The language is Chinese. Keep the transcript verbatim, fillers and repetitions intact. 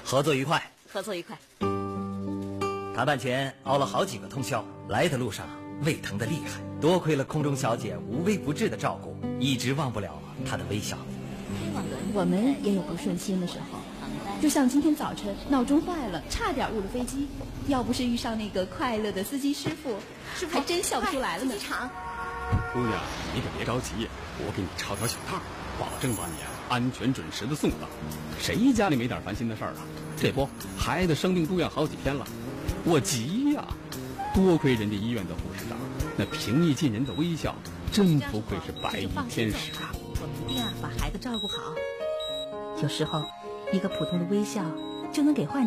合作愉快， 合作愉快。 谈判前熬了好几个通宵，来的路上胃疼的厉害，多亏了空中小姐无微不至的照顾，一直忘不了她的微笑。 我们也有不顺心的时候，就像今天早晨闹钟坏了，差点误了飞机，要不是遇上那个快乐的司机师傅，师傅还真笑不出来了呢。 姑娘，你可别着急，我给你抄条小道，保证把你安全准时的送到。谁家里没点烦心的事儿啊？这不，孩子生病住院好几天了，我急呀！多亏人家医院的护士长，那平易近人的微笑，真不愧是白衣天使啊！ 我们一定要把孩子照顾好。有时候，一个普通的微笑就能给患